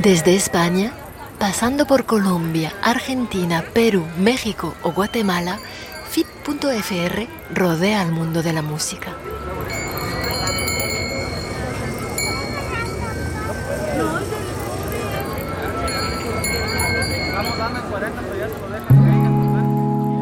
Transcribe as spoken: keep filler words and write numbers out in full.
Desde España, pasando por Colombia, Argentina, Perú, México o Guatemala, F I T punto F R rodea al mundo de la música.